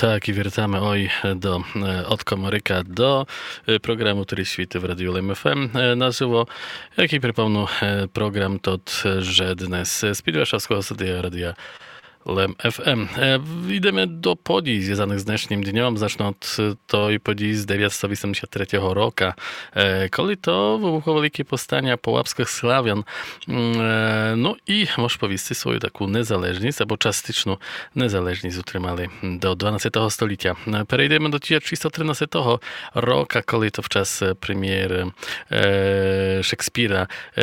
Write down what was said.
Tak, i wracamy od Komoryka do programu, który świty в Радіо Лем ФМ наживо, який припомню program tot, że dnes z Warszawskiego Studia Radia Lem FM. Йдемо до подій, зв'язаних з днешнім днем. Зачну od той події з 983 року, коли то вибухło wielkie powstania połapskich Slawian. No i можу повісти свою таку незалежність, або частичну незалежність утримали до 12 століття. Перейдемо до 1313 року, коли то в час прем'єри Шекспіра